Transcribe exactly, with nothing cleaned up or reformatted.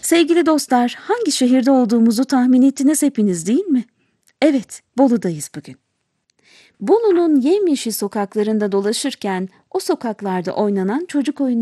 Sevgili dostlar, hangi şehirde olduğumuzu tahmin ettiniz hepiniz değil mi? Evet, Bolu'dayız bugün. Bolu'nun yemyeşil sokaklarında dolaşırken o sokaklarda oynanan çocuk oyunları